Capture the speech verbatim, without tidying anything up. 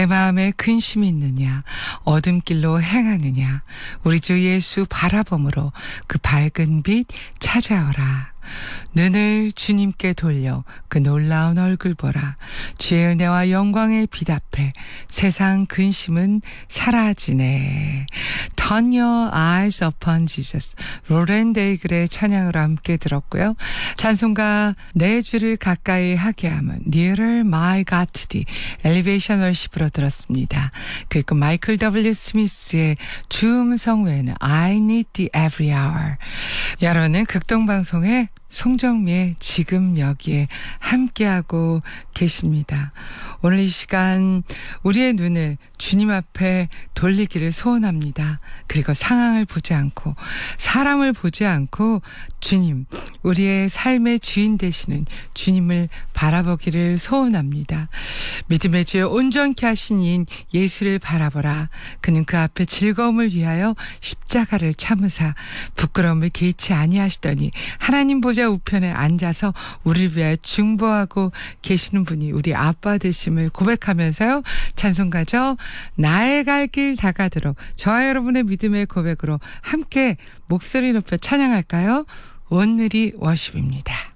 내 마음에 근심이 있느냐, 어둠길로 행하느냐, 우리 주 예수 바라봄으로 그 밝은 빛 찾아오라. 눈을 주님께 돌려 그 놀라운 얼굴 보라. 주의 은혜와 영광의 빛 앞에 세상 근심은 사라지네. Turn your eyes upon Jesus. 로렌 데이글의 찬양으로 함께 들었고요. 찬송가 내 주를 가까이 하게 함은 Nearer my God to thee. 엘리베이션 월십으로 들었습니다. 그리고 마이클 더블유 스미스의 주 음성 외에는 I need thee every hour. 여러분은 극동방송의 송정미의 지금 여기에 함께하고 계십니다. 오늘 이 시간 우리의 눈을 주님 앞에 돌리기를 소원합니다. 그리고 상황을 보지 않고 사람을 보지 않고 주님, 우리의 삶의 주인 되시는 주님을 바라보기를 소원합니다. 믿음의 주여 온전케 하신 이인 예수를 바라보라. 그는 그 앞에 즐거움을 위하여 십자가를 참으사 부끄러움을 개의치 아니하시더니 하나님 보좌 우편에 앉아서 우리를 위하여 중보하고 계시는 분이 우리 아빠 되심을 고백하면서요. 찬송가죠. 나의 갈 길 다가도록 저와 여러분의 믿음의 고백으로 함께 목소리 높여 찬양할까요? 온누리 워십입니다.